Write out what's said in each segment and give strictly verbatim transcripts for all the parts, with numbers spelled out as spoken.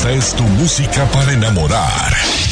Esta es tu música para enamorar.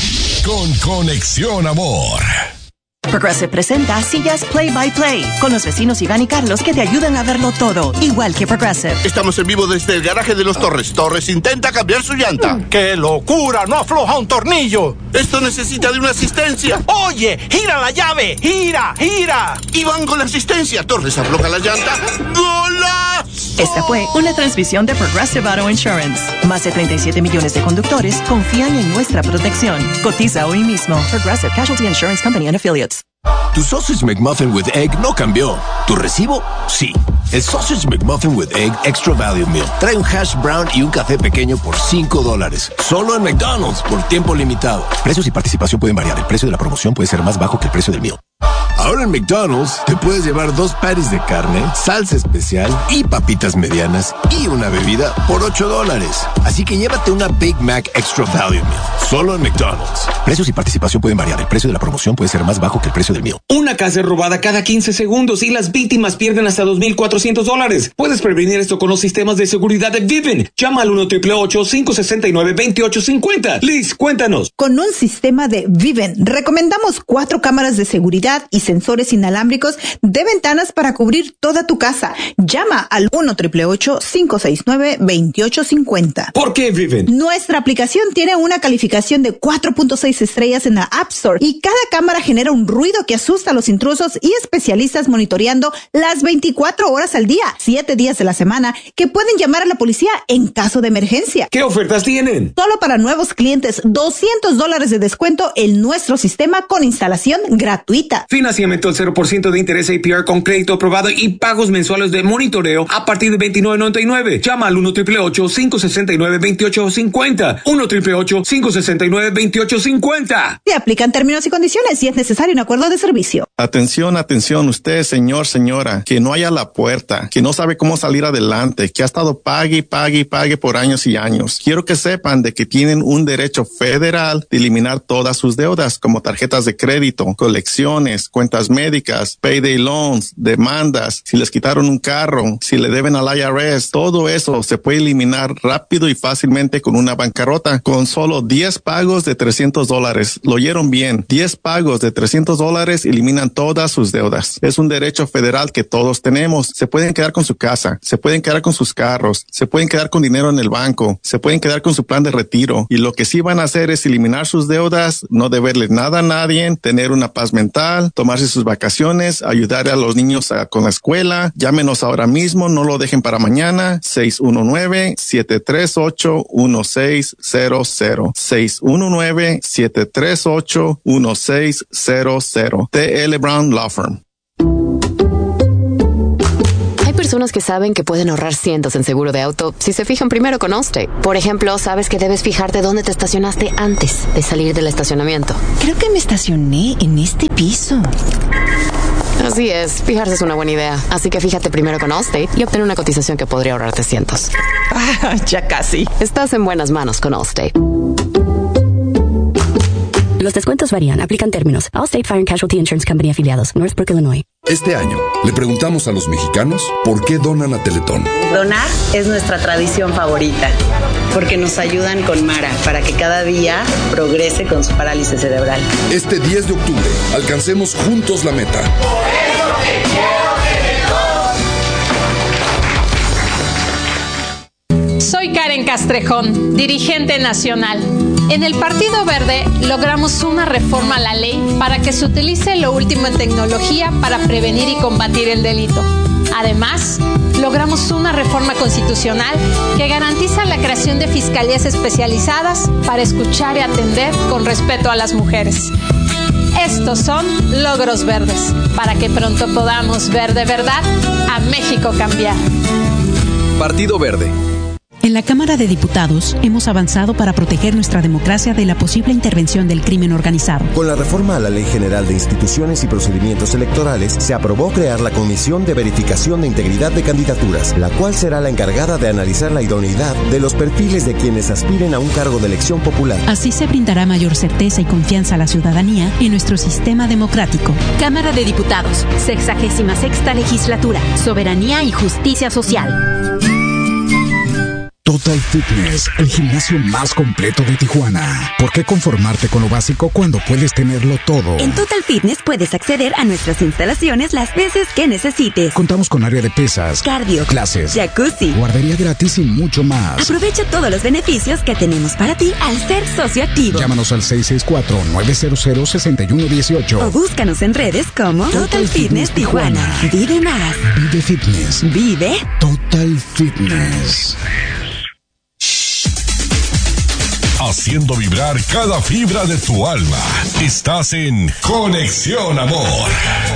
Con Conexión Amor. Progressive presenta Sillas Play by Play con los vecinos Iván y Carlos que te ayudan a verlo todo, igual que Progressive. Estamos en vivo desde el garaje de los Torres. Torres intenta cambiar su llanta. ¡Qué locura! ¡No afloja un tornillo! Esto necesita de una asistencia. ¡Oye! ¡Gira la llave! ¡Gira! ¡Gira! Iván con la asistencia. Torres afloja la llanta. ¡Golazo! Esta fue una transmisión de Progressive Auto Insurance. Más de treinta y siete millones de conductores confían en nuestra protección. Cotiza hoy mismo. Progressive Casualty Insurance Company and Affiliates. Tu Sausage McMuffin with Egg no cambió. ¿Tu recibo? Sí. El Sausage McMuffin with Egg Extra Value Meal trae un hash brown y un café pequeño por cinco dólares. Solo en McDonald's por tiempo limitado. Precios y participación pueden variar. El precio de la promoción puede ser más bajo que el precio del meal. Ahora en McDonald's te puedes llevar dos patties de carne, salsa especial y papitas medianas y una bebida por ocho dólares. Así que llévate una Big Mac Extra Value Meal. Solo en McDonald's. Precios y participación pueden variar. El precio de la promoción puede ser más bajo que el precio del meal. Una casa es robada cada quince segundos y las víctimas pierden hasta dos mil cuatrocientos dólares. Puedes prevenir esto con los sistemas de seguridad de Vivint. Llama al uno ocho ocho ocho, cinco seis nueve, dos ocho cinco cero. Liz, cuéntanos. Con un sistema de Vivint, recomendamos cuatro cámaras de seguridad y sensores inalámbricos de ventanas para cubrir toda tu casa. Llama al uno ocho ocho ocho, cinco seis nueve, dos ocho cinco cero. ¿Por qué Vivint? Nuestra aplicación tiene una calificación de cuatro punto seis estrellas en la App Store y cada cámara genera un ruido que asusta a los intrusos y especialistas monitoreando las veinticuatro horas al día, siete días de la semana, que pueden llamar a la policía en caso de emergencia. ¿Qué ofertas tienen? Solo para nuevos clientes, doscientos dólares de descuento en nuestro sistema con instalación gratuita. Financiamiento al cero por ciento de interés A P R con crédito aprobado y pagos mensuales de monitoreo a partir de veintinueve noventa y nueve. Llama al uno ocho ocho ocho, cinco seis nueve, dos ocho cinco cero. uno ocho ocho ocho, cinco seis nueve, dos ocho cinco cero. Se aplican términos y condiciones si es necesario un acuerdo de servicio. Atención, atención, usted, señor, señora, que no haya la puerta, que no sabe cómo salir adelante, que ha estado pague, pague, pague por años y años. Quiero que sepan de que tienen un derecho federal de eliminar todas sus deudas, como tarjetas de crédito, colecciones, cuentas médicas, payday loans, demandas, si les quitaron un carro, si le deben al I R S, todo eso se puede eliminar rápido y fácilmente con una bancarrota, con solo diez pagos de trescientos dólares. Lo oyeron bien, diez pagos de trescientos dólares eliminan todas sus deudas. Es un derecho federal que todos tenemos. Se pueden quedar con su casa, se pueden quedar con sus carros, se pueden quedar con dinero en el banco, se pueden quedar con su plan de retiro. Y lo que sí van a hacer es eliminar sus deudas, no deberle nada a nadie, tener una paz mental, tomarse sus vacaciones, ayudar a los niños a, con la escuela. Llámenos ahora mismo, no lo dejen para mañana. seis uno nueve, siete tres ocho, uno seis cero cero. seis uno nueve, siete tres ocho, uno seis cero cero. T L Brown Law Firm. Hay personas que saben que pueden ahorrar cientos en seguro de auto si se fijan primero con Allstate. Por ejemplo, sabes que debes fijarte dónde te estacionaste antes de salir del estacionamiento. Creo que me estacioné en este piso. Así es, fijarse es una buena idea. Así que fíjate primero con Allstate y obtén una cotización que podría ahorrarte cientos. Ah, ya casi. Estás en buenas manos con Allstate. Los descuentos varían. Aplican términos. Allstate Fire and Casualty Insurance Company afiliados. Northbrook, Illinois. Este año le preguntamos a los mexicanos por qué donan a Teletón. Donar es nuestra tradición favorita, porque nos ayudan con Mara para que cada día progrese con su parálisis cerebral. Este diez de octubre, alcancemos juntos la meta. Por eso te quiero, Teletón. Soy Karen Castrejón, dirigente nacional. En el Partido Verde logramos una reforma a la ley para que se utilice lo último en tecnología para prevenir y combatir el delito. Además, logramos una reforma constitucional que garantiza la creación de fiscalías especializadas para escuchar y atender con respeto a las mujeres. Estos son logros verdes, para que pronto podamos ver de verdad a México cambiar. Partido Verde. En la Cámara de Diputados hemos avanzado para proteger nuestra democracia de la posible intervención del crimen organizado. Con la reforma a la Ley General de Instituciones y Procedimientos Electorales, se aprobó crear la Comisión de Verificación de Integridad de Candidaturas, la cual será la encargada de analizar la idoneidad de los perfiles de quienes aspiren a un cargo de elección popular. Así se brindará mayor certeza y confianza a la ciudadanía en nuestro sistema democrático. Cámara de Diputados, sexagésima sexta legislatura, Soberanía y Justicia Social. Total Fitness, el gimnasio más completo de Tijuana. ¿Por qué conformarte con lo básico cuando puedes tenerlo todo? En Total Fitness puedes acceder a nuestras instalaciones las veces que necesites. Contamos con área de pesas, cardio, clases, jacuzzi, guardería gratis y mucho más. Aprovecha todos los beneficios que tenemos para ti al ser socio activo. Llámanos al seis seis cuatro, nueve cero cero, seis uno uno ocho o búscanos en redes como Total, Total Fitness, Fitness Tijuana. Tijuana. Vive más. Vive Fitness. Vive Total Fitness. Haciendo vibrar cada fibra de tu alma. Estás en Conexión Amor.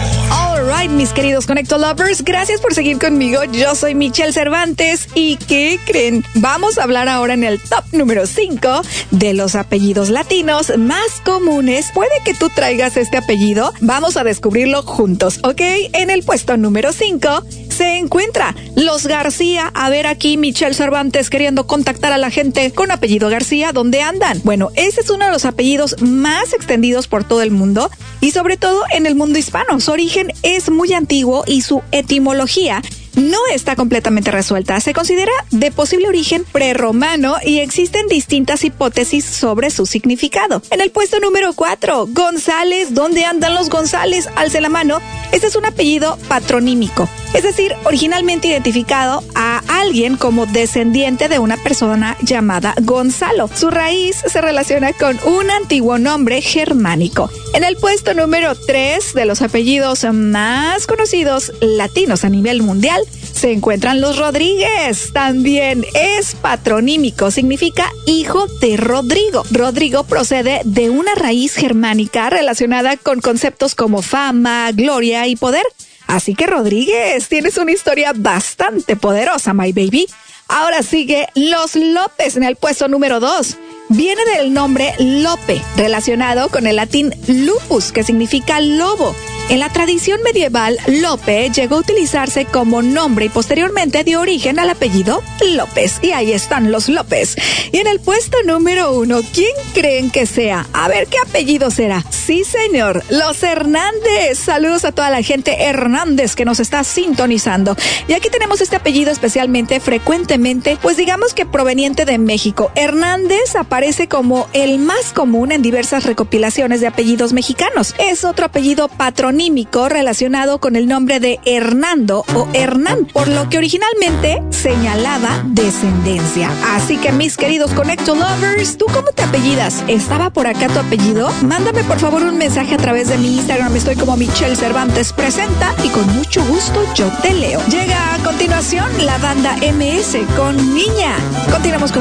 All right, mis queridos Conecto Lovers, gracias por seguir conmigo. Yo soy Michelle Cervantes y ¿qué creen? Vamos a hablar ahora en el top número cinco de los apellidos latinos más comunes. Puede que tú traigas este apellido. Vamos a descubrirlo juntos, ¿ok? En el puesto número cinco se encuentra los García. A ver aquí Michelle Cervantes queriendo contactar a la gente con apellido García. ¿Dónde andan? Bueno, ese es uno de los apellidos más extendidos por todo el mundo y sobre todo en el mundo hispano. Su origen es muy antiguo y su etimología no está completamente resuelta. Se considera de posible origen prerromano y existen distintas hipótesis sobre su significado. En el puesto número cuatro, González. ¿Dónde andan los González? Alce la mano. Este es un apellido patronímico, es decir, originalmente identificado a alguien como descendiente de una persona llamada Gonzalo. Su raíz se relaciona con un antiguo nombre germánico. En el puesto número tres de los apellidos más conocidos latinos a nivel mundial se encuentran los Rodríguez. También es patronímico, significa hijo de Rodrigo. Rodrigo procede de una raíz germánica relacionada con conceptos como fama, gloria y poder. Así que Rodríguez, tienes una historia bastante poderosa, my baby. Ahora sigue los López en el puesto número dos. Viene del nombre Lope, relacionado con el latín lupus, que significa lobo. En la tradición medieval, Lope llegó a utilizarse como nombre y posteriormente dio origen al apellido López. Y ahí están los López. Y en el puesto número uno, ¿quién creen que sea? A ver, ¿qué apellido será? Sí, señor, los Hernández. Saludos a toda la gente Hernández que nos está sintonizando. Y aquí tenemos este apellido especialmente frecuentemente, pues digamos que proveniente de México. Hernández aparece como el más común en diversas recopilaciones de apellidos mexicanos. Es otro apellido patronímico relacionado con el nombre de Hernando o Hernán, por lo que originalmente señalaba descendencia. Así que mis queridos Conecto Lovers, ¿tú cómo te apellidas? ¿Estaba por acá tu apellido? Mándame por favor un mensaje a través de mi Instagram. Estoy como Michelle Cervantes Presenta y con mucho gusto yo te leo. Llega a continuación la banda M S con Niña. Continuamos con